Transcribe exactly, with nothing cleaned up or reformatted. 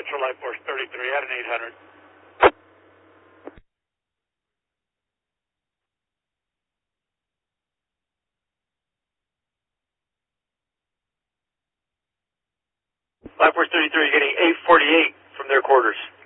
Metro Life Force thirty-three at an eight hundred. Life Force thirty-three getting eight forty-eight from their quarters.